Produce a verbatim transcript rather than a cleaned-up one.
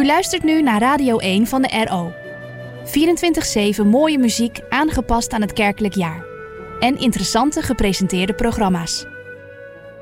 U luistert nu naar Radio één van de R O. vierentwintig zeven mooie muziek aangepast aan het kerkelijk jaar. En interessante gepresenteerde programma's.